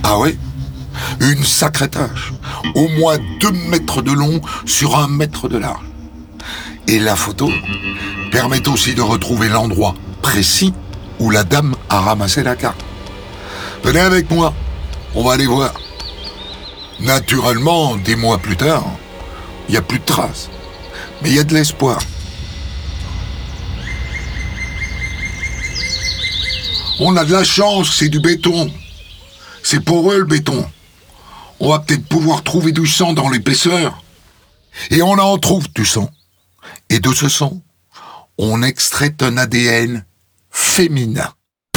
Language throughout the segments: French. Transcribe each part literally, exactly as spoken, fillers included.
Ah ouais? Une sacrée tâche. Au moins deux mètres de long sur un mètre de large. Et la photo permet aussi de retrouver l'endroit précis où la dame a ramassé la carte. Venez avec moi, on va aller voir. Naturellement, des mois plus tard, il n'y a plus de traces. Mais il y a de l'espoir. On a de la chance, c'est du béton. C'est poreux le béton. On va peut-être pouvoir trouver du sang dans l'épaisseur. Et on en trouve du sang. Et de ce sang, on extrait un A D N féminin.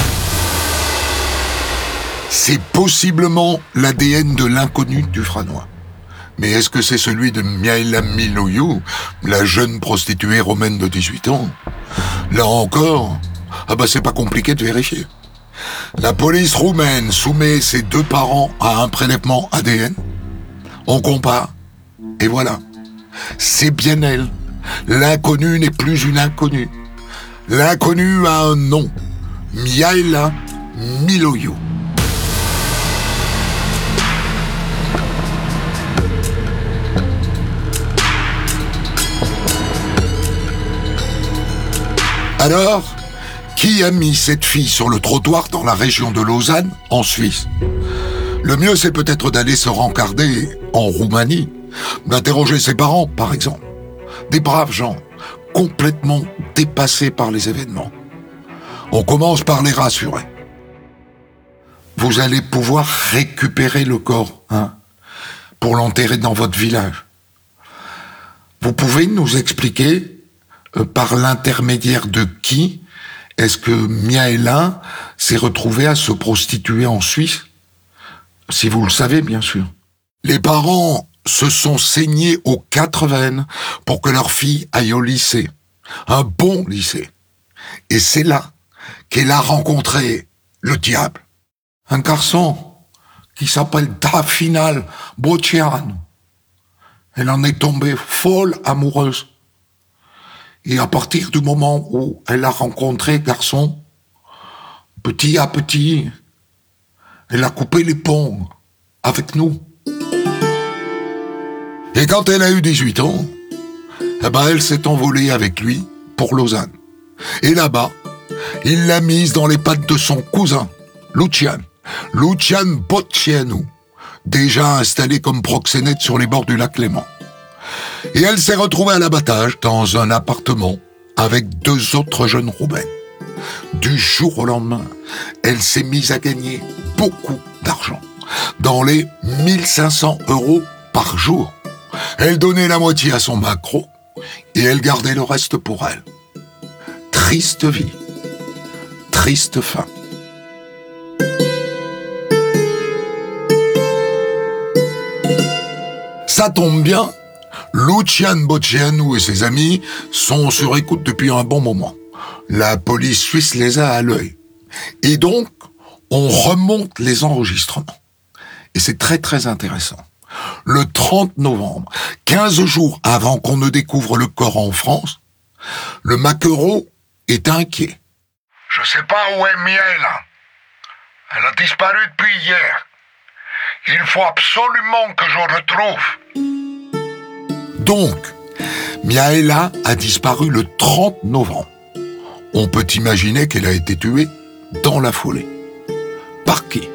C'est possiblement l'A D N de l'inconnu Dufranois. Mais est-ce que c'est celui de Mihaela Miloiu, la jeune prostituée romaine de dix-huit ans? Là encore, ah bah c'est pas compliqué de vérifier. La police roumaine soumet ses deux parents à un prélèvement A D N. On compare. Et voilà. C'est bien elle. L'inconnu n'est plus une inconnue. L'inconnu a un nom. Mihaela Miloiu. Alors, qui a mis cette fille sur le trottoir dans la région de Lausanne, en Suisse? Le mieux, c'est peut-être d'aller se rencarder en Roumanie, d'interroger ses parents, par exemple. Des braves gens, complètement dépassés par les événements. On commence par les rassurer. Vous allez pouvoir récupérer le corps, hein, pour l'enterrer dans votre village. Vous pouvez nous expliquer Euh, par l'intermédiaire de qui est-ce que Mihaela s'est retrouvée à se prostituer en Suisse? Si vous le savez, bien sûr. Les parents se sont saignés aux quatre veines pour que leur fille aille au lycée. Un bon lycée. Et c'est là qu'elle a rencontré le diable. Un garçon qui s'appelle Daphina Bocianu. Elle en est tombée folle amoureuse. Et à partir du moment où elle a rencontré garçon, petit à petit, elle a coupé les ponts avec nous. Et quand elle a eu dix-huit ans, eh ben elle s'est envolée avec lui pour Lausanne. Et là-bas, il l'a mise dans les pattes de son cousin, Lucian, Lucian Bocianu, déjà installé comme proxénète sur les bords du lac Léman. Et elle s'est retrouvée à l'abattage dans un appartement avec deux autres jeunes roumaines. Du jour au lendemain, elle s'est mise à gagner beaucoup d'argent, dans les mille cinq cents euros par jour. Elle donnait la moitié à son macro et elle gardait le reste pour elle. Triste vie, triste fin. Ça tombe bien, Lucian Bocianu et ses amis sont sur écoute depuis un bon moment. La police suisse les a à l'œil. Et donc, on remonte les enregistrements. Et c'est très très intéressant. Le trente novembre, quinze jours avant qu'on ne découvre le corps en France, le maquereau est inquiet. Je sais pas où est Mihaela. Elle a disparu depuis hier. Il faut absolument que je retrouve. Donc, Mihaela a disparu le trente novembre. On peut imaginer qu'elle a été tuée dans la foulée. Par qui?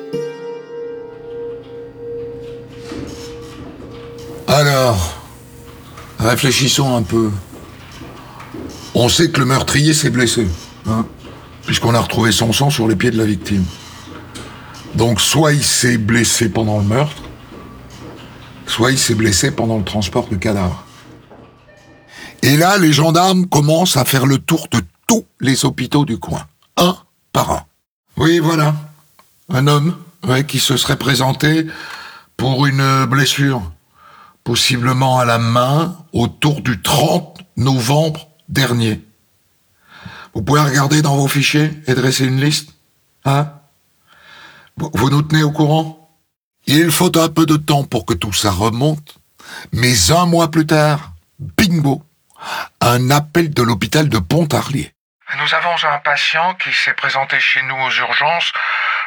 Alors, réfléchissons un peu. On sait que le meurtrier s'est blessé, hein, puisqu'on a retrouvé son sang sur les pieds de la victime. Donc, soit il s'est blessé pendant le meurtre, soit il s'est blessé pendant le transport du cadavre. Et là, les gendarmes commencent à faire le tour de tous les hôpitaux du coin, un par un. Oui, voilà, un homme ouais, qui se serait présenté pour une blessure, possiblement à la main, autour du trente novembre dernier. Vous pouvez regarder dans vos fichiers et dresser une liste, hein? Vous nous tenez au courant? Il faut un peu de temps pour que tout ça remonte, mais un mois plus tard, bingo, un appel de l'hôpital de Pontarlier. Nous avons un patient qui s'est présenté chez nous aux urgences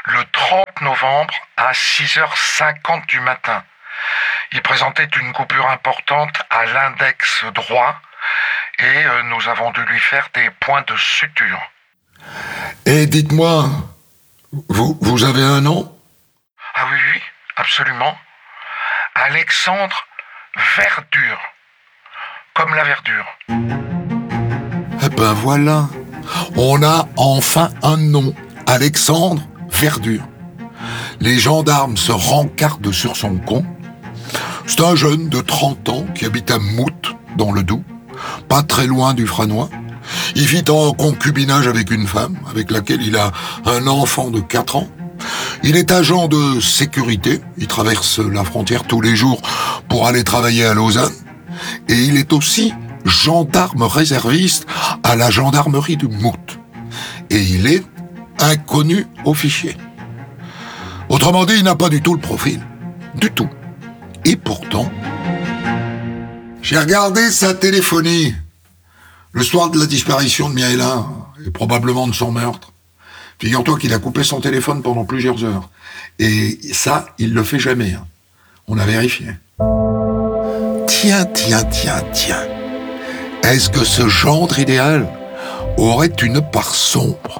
le trente novembre à six heures cinquante du matin. Il présentait une coupure importante à l'index droit et euh, nous avons dû lui faire des points de suture. Et dites-moi, vous, vous avez un nom? Ah oui, oui, absolument. Alexandre Verdure. Comme la verdure. Eh ben voilà, on a enfin un nom, Alexandre Verdure. Les gendarmes se rencardent sur son compte. C'est un jeune de trente ans qui habite à Mout, dans le Doubs, pas très loin du Franois. Il vit en concubinage avec une femme, avec laquelle il a un enfant de quatre ans. Il est agent de sécurité, il traverse la frontière tous les jours pour aller travailler à Lausanne. Et il est aussi gendarme réserviste à la gendarmerie de Mout. Et il est inconnu au fichier. Autrement dit, il n'a pas du tout le profil. Du tout. Et pourtant, j'ai regardé sa téléphonie le soir de la disparition de Miaela, et probablement de son meurtre. Figure-toi qu'il a coupé son téléphone pendant plusieurs heures. Et ça, il le fait jamais. Hein. On a vérifié. Tiens, tiens, tiens, tiens. Est-ce que ce gendre idéal aurait une part sombre?